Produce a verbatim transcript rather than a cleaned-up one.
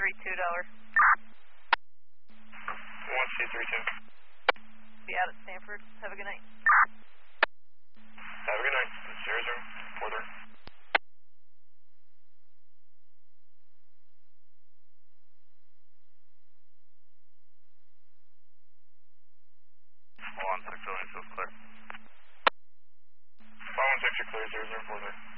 three two, Dollar. one C three two. Be out at Stanford. Have a good night. Have a good night. zero zero four three. one six, Williams, clear. five one six, you're clear, zero zero four three.